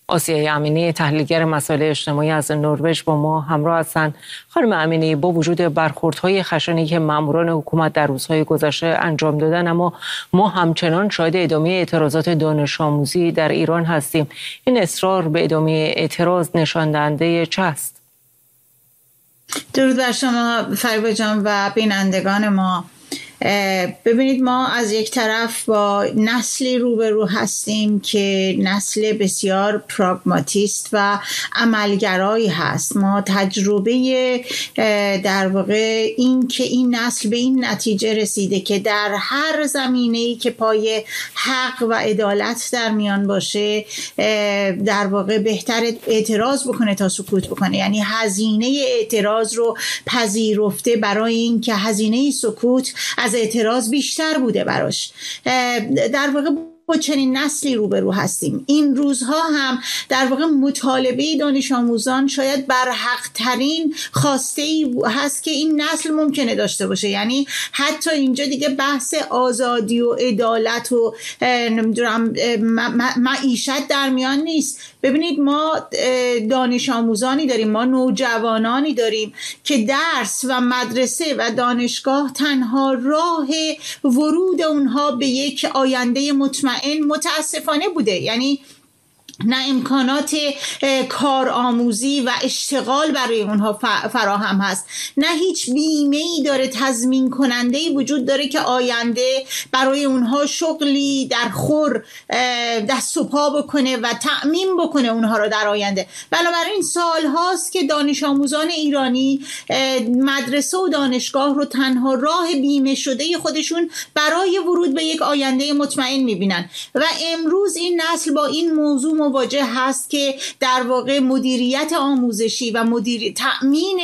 آسیای امینی تحلیلگر مسائل اجتماعی از نروژ با ما همراه هستند. خانم امینی، با وجود برخوردهای خشنی که ماموران حکومت در روزهای گذشته انجام دادن، اما ما همچنان شاهد ادامه اعتراضات دانش آموزی در ایران هستیم. این اصرار به ادامه اعتراض نشان دهنده چه است؟ درود بر شما فریبا جان و بینندگان ما. ببینید، ما از یک طرف با نسلی روبرو هستیم که نسل بسیار پراگماتیست و عملگرایی هست. ما تجربه در واقع این که این نسل به این نتیجه رسیده که در هر زمینه‌ای که پای حق و عدالت در میان باشه در واقع بهتر اعتراض بکنه تا سکوت بکنه، یعنی هزینه اعتراض رو پذیرفته برای این که هزینه سکوت از اعتراض بیشتر بوده براش. در واقع با چنین نسلی روبرو هستیم. این روزها هم در واقع مطالبه دانش آموزان شاید برحق ترین خواسته هست که این نسل ممکنه داشته باشه. یعنی حتی اینجا دیگه بحث آزادی و عدالت و نمیدونم معیشت در میان نیست. ببینید، ما دانش آموزانی داریم، ما نوجوانانی داریم که درس و مدرسه و دانشگاه تنها راه ورود اونها به یک آینده مطمئن متاسفانه بوده. یعنی نه امکانات کارآموزی و اشتغال برای اونها فراهم هست، نه هیچ بیمه‌ای داره، تضمین کننده‌ای وجود داره که آینده برای اونها شغلی در خور دست و پا بکنه و تأمین بکنه اونها رو در آینده. بنابراین سال هاست که دانش آموزان ایرانی مدرسه و دانشگاه رو تنها راه بیمه شده خودشون برای ورود به یک آینده مطمئن میبینن و امروز این نسل با این موضوع مواجه هست که در واقع مدیریت آموزشی و تأمین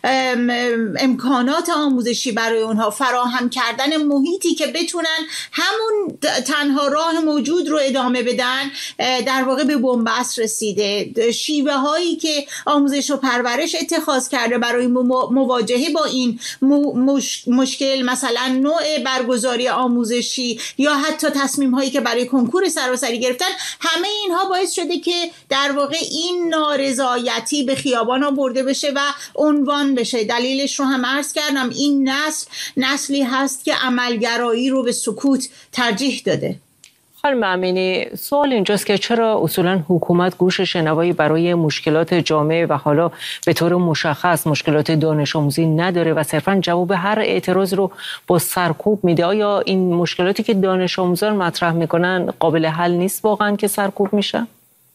امکانات آموزشی برای اونها، فراهم کردن محیطی که بتونن همون تنها راه موجود رو ادامه بدن، در واقع به بنبست رسیده. شیوه هایی که آموزش و پرورش اتخاذ کرده برای مواجهه با این مشکل، مثلا نوع برگزاری آموزشی یا حتی تصمیم هایی که برای کنکور سراسری گرفتن، همه اینها باعث شده که در واقع این نارضایتی به خیابان برده بشه و عنوان بشه. دلیلش رو هم عرض کردم، این نسلی هست که عملگرایی رو به سکوت ترجیح داده. خانم امینی، سوال اینجاست که چرا اصولا حکومت گوش شنوایی برای مشکلات جامعه و حالا به طور مشخص مشکلات دانش آموزی نداره و صرفا جواب هر اعتراض رو با سرکوب میده؟ آیا این مشکلاتی که دانش آموزان مطرح میکنن قابل حل نیست واقعا که سرکوب میشه؟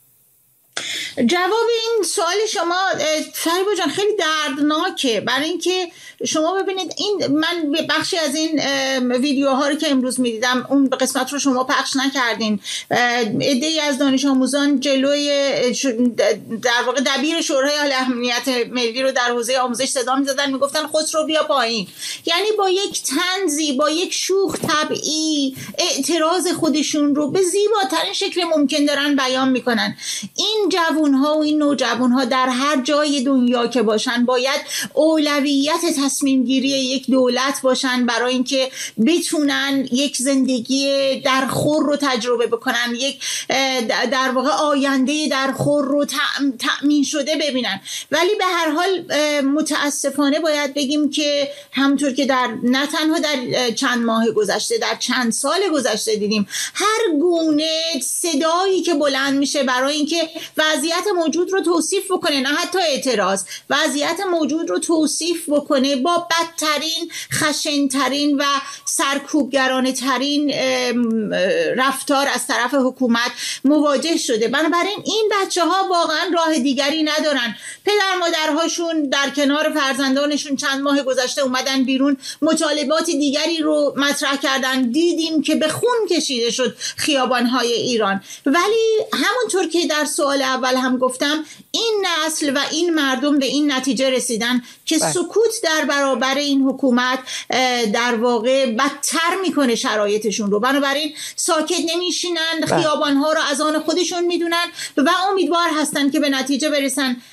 جواب این سوال شما فریبا جان خیلی دردناکه، برای اینکه شما ببینید، من بخشی از این ویدیوها رو که امروز میدیدم، اون قسمت رو شما پخش نکردین. عده‌ای از دانش آموزان جلوی در واقع دبیر شورای امنیت ملی رو در حوزه آموزش صدا می‌زدن، میگفتن خسرو بیا پایین. یعنی با یک طنزی، با یک شوخ طبعی اعتراض خودشون رو به زیباترین شکل ممکن دارن بیان میکنن. این جوانها و این نوجوانها در هر جای دنیا که باشن باید اولویت تصمیم گیری یک دولت باشن برای اینکه بتونن یک زندگی در خور رو تجربه بکنن، یک در واقع آینده در خور رو تأمین شده ببینن. ولی به هر حال متاسفانه باید بگیم که همونطور که نه تنها در چند ماه گذشته، در چند سال گذشته دیدیم، هر گونه صدایی که بلند میشه برای اینکه وضعیت موجود رو توصیف بکنه، نه حتی اعتراض، وضعیت موجود رو توصیف بکنه، با بدترین، خشنترین و سرکوبگرانه ترین رفتار از طرف حکومت مواجه شده. بنابراین این بچه ها واقعا راه دیگری ندارن. پدر مادرهاشون در کنار فرزندانشون چند ماه گذشته اومدن بیرون، مطالبات دیگری رو مطرح کردن، دیدیم که به خون کشیده شد خیابانهای ایران. ولی همونطور که در سوال اول هم گفتم، این نسل و این مردم به این نتیجه رسیدن که سکوت در برابر این حکومت در واقع بدتر میکنه شرایطشون رو. بنابراین ساکت نمیشینن، خیابانها رو از آن خودشون میدونن و امیدوار هستن که به نتیجه برسن. هرچند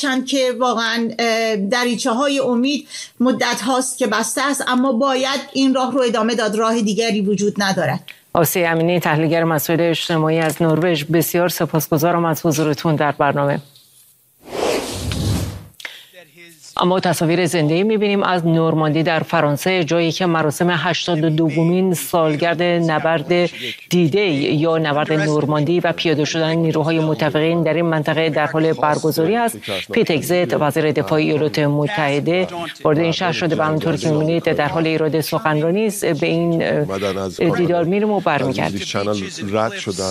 هرچند که واقعا دریچه های امید مدت هاست که بسته است، اما باید این راه رو ادامه داد، راه دیگری وجود ندارد. آسیه امینی، تحلیلگر مسائل اجتماعی از نروژ، بسیار سپاسگزارم از حضورتون در برنامه. اما تصاویر زنده می‌بینیم از نورماندی در فرانسه، جایی که مراسم 82مین سالگرد نبرد دیده یا نبرد نورماندی و پیاده شدن نیروهای متفقین در این منطقه در حال برگزاری است. پیت هگزت، وزیر دفاع ایالات متحده، وارد این شهر شده و همونطور که می‌بینید در حال ایراد سخنرانی است. به این دیدار میریم و برمیگردیم. چنل رد شدن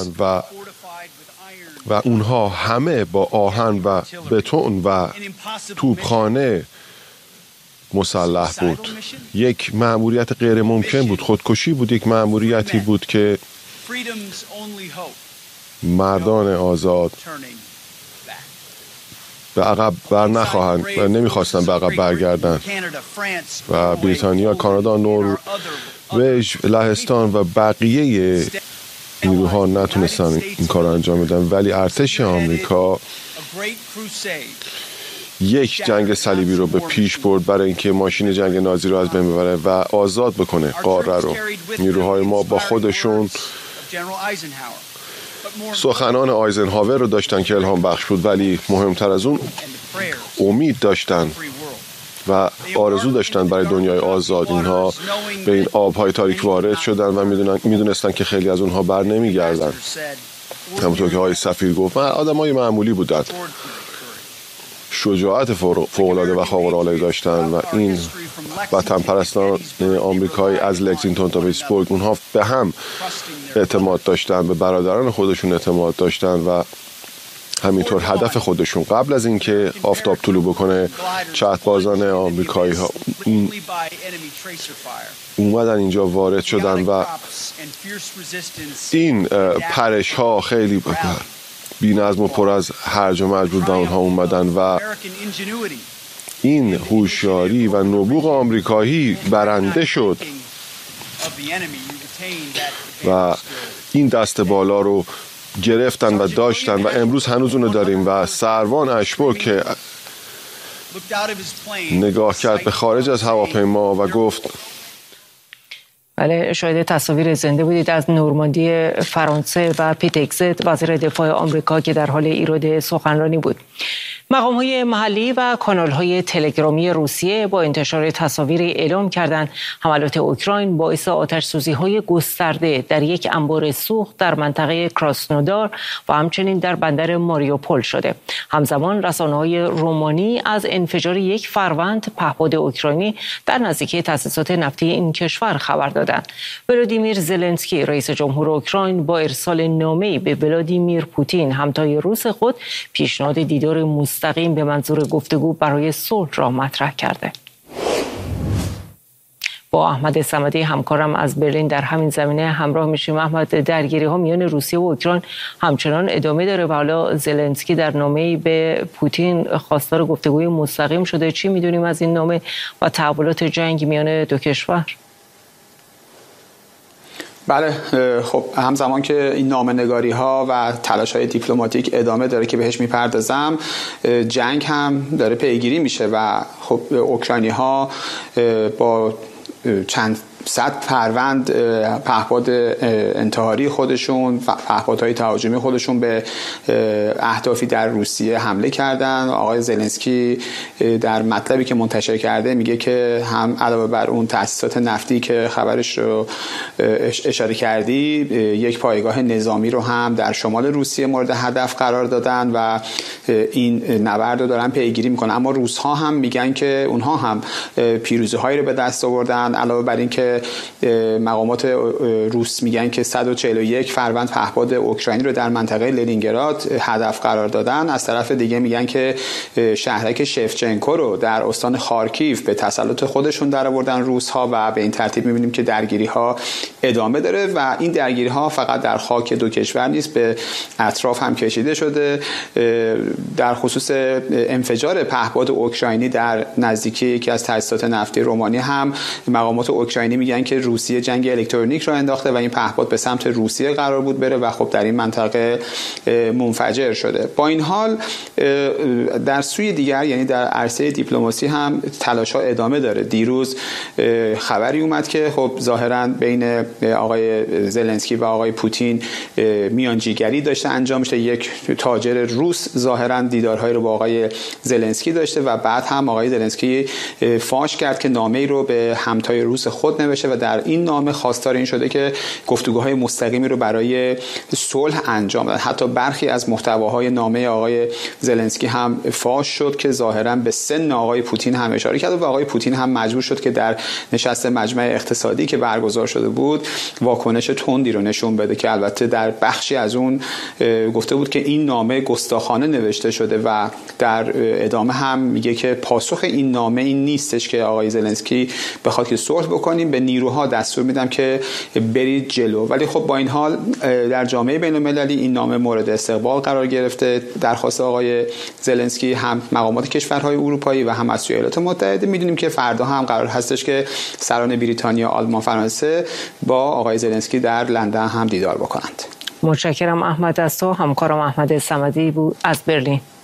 و اونها همه با آهن و بتون و توپخانه مسلح بود. یک مأموریت غیر ممکن بود، خودکشی بود. یک مأموریتی بود که مردان آزاد به عقب بر نخواهند و نمیخواستن به عقب برگردن و بریتانیا، کانادا، نروژ، لهستان و بقیه نیروها نتونستن این کار رو انجام بدن، ولی ارتش آمریکا یک جنگ صلیبی رو به پیش برد برای اینکه ماشین جنگ نازی رو از بین ببره و آزاد بکنه قاره رو. نیروهای ما با خودشون سخنان آیزنهاور رو داشتن که الهام بخش بود، ولی مهمتر از اون امید داشتن و آرزو داشتن برای دنیای آزاد. اینها به این آبهای تاریک وارد شدن و میدونستن که خیلی از اونها بر نمیگردن. همونطور که آقای سفیر گفت، آدمای معمولی بودن، شجاعت فوق‌العاده و خارق‌العاده داشتن و این وطن پرستان آمریکایی از لکزینگتون تا پیتسبورگ، اونها به هم اعتماد داشتن، به برادران خودشون اعتماد داشتن و همینطور هدف خودشون قبل از اینکه آفتاب طلوع بکنه، چتربازان آمریکایی ها اومدن اینجا وارد شدن و این پرش ها خیلی بی‌نظم و پر از هرج و مرج بود و اونها اومدن و این هوشیاری و نبوغ آمریکایی برنده شد و این دست بالا رو گرفتن و داشتن و امروز هنوز اونو داریم. و سروان اشبور که نگاه کرد به خارج از هواپیما و گفت، بله، شاهد تصاویر زنده بودید از نورماندی فرانسه و پیت هگزت، وزیر دفاع آمریکا، که در حال ایراد سخنرانی بود. مقام‌های محلی و کانال‌های تلگرامی روسیه با انتشار تصاویری اعلام کردند حملات اوکراین باعث آتش‌سوزی‌های گسترده در یک انبار سوخت در منطقه کراسنودار و همچنین در بندر ماریوپول شده. همزمان رسانه‌های رومانی از انفجار یک فروند پهپاد اوکراینی در نزدیکی تأسیسات نفتی این کشور خبر دادند. ولادیمیر زلنسکی، رئیس جمهور اوکراین، با ارسال نامه‌ای به ولادیمیر پوتین، همتای روس خود، پیشنهاد دیدار مستقیم به منظور گفتگو برای صلح را مطرح کرده. با احمد صمدی همکارم از برلین در همین زمینه همراه میشیم. احمد، درگیری ها میان روسیه و اوکراین همچنان ادامه داره و حالا زلنسکی در نامه‌ای به پوتین خواستار گفتگوی مستقیم شده. چی میدونیم از این نامه و تحولات جنگ میان دو کشور؟ بله، خب همزمان که این نامه‌نگاری ها و تلاش های دیپلماتیک ادامه داره که بهش میپردازم، جنگ هم داره پیگیری میشه و خب اوکراینی ها با چند صد فروند پهپاد انتحاری خودشون، پهپادهای تهاجمی خودشون به اهدافی در روسیه حمله کردن. آقای زلنسکی در مطلبی که منتشر کرده میگه که هم علاوه بر اون تأسیسات نفتی که خبرش رو اشاره کردی، یک پایگاه نظامی رو هم در شمال روسیه مورد هدف قرار دادن و این نبرد رو دارن پیگیری میکنن. اما روس‌ها هم میگن که اونها هم پیروزی‌هایی رو به دست آوردن. علاوه بر این که مقامات روس میگن که 141 فروند پهپاد اوکراینی رو در منطقه لنینگراد هدف قرار دادن، از طرف دیگه میگن که شهرک شفچنکو رو در استان خارکیو به تسلط خودشون درآوردن روس‌ها و به این ترتیب میبینیم که درگیری‌ها ادامه داره و این درگیری‌ها فقط در خاک دو کشور نیست، به اطراف هم کشیده شده. در خصوص انفجار پهپاد اوکراینی در نزدیکی یکی از تأسیسات نفتی رومانی هم مقامات اوکراینی یعنی میگن که روسیه جنگ الکترونیک را انداخته و این پهپاد به سمت روسیه قرار بود بره و خب در این منطقه منفجر شده. با این حال در سوی دیگر یعنی در عرصه دیپلماسی هم تلاش‌ها ادامه داره. دیروز خبری اومد که خب ظاهراً بین آقای زلنسکی و آقای پوتین میانجیگری داشته انجام میشه. یک تاجر روس ظاهراً دیدارهایی رو با آقای زلنسکی داشته و بعد هم آقای زلنسکی فاش کرد که نامه‌ای رو به همتای روس خود نوشته و در این نامه خواستار این شده که گفتگوهای مستقیمی رو برای صلح انجام بدن. حتی برخی از محتواهای نامه آقای زلنسکی هم فاش شد که ظاهراً به سن آقای پوتین هم اشاره کرد و آقای پوتین هم مجبور شد که در نشست مجمع اقتصادی که برگزار شده بود واکنش تندی رو نشون بده که البته در بخشی از اون گفته بود که این نامه گستاخانه نوشته شده و در ادامه هم میگه که پاسخ این نامه این نیستش که آقای زلنسکی بخواد که صلح بکنیم، به نیروها دستور میدم که برید جلو. ولی خب با این حال در جامعه بین‌المللی این نامه مورد استقبال قرار گرفته. درخواست آقای زلنسکی هم مقامات کشورهای اروپایی و هم از سوی ایالات متحده. میدونیم که فردا هم قرار هستش که سران بریتانیا، آلمان، فرانسه با آقای زلنسکی در لندن هم دیدار بکنند. متشکرم احمد از تو. همکارم احمد صمدی بود از برلین.